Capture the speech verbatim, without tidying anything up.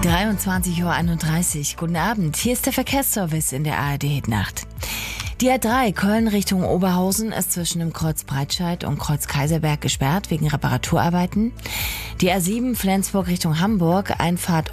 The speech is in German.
dreiundzwanzig Uhr einunddreißig. Guten Abend. Hier ist der Verkehrsservice in der A R D-Hitnacht. Die A drei Köln Richtung Oberhausen ist zwischen dem Kreuz Breitscheid und Kreuz Kaiserberg gesperrt wegen Reparaturarbeiten. Die A sieben Flensburg Richtung Hamburg, Einfahrt